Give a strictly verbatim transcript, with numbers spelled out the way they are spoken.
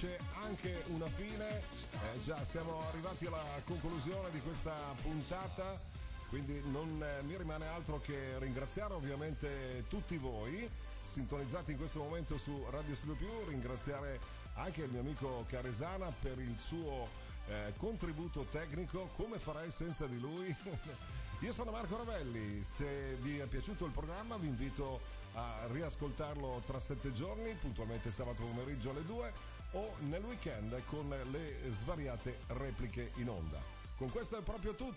c'è anche una fine, eh, già siamo arrivati alla conclusione di questa puntata, quindi non eh, mi rimane altro che ringraziare ovviamente tutti voi sintonizzati in questo momento su Radio Studio Più, ringraziare anche il mio amico Caresana per il suo eh, contributo tecnico, come farei senza di lui? Io sono Marco Ravelli, se vi è piaciuto il programma vi invito a riascoltarlo tra sette giorni, puntualmente sabato pomeriggio alle due o nel weekend con le svariate repliche in onda. Con questo è proprio tutto.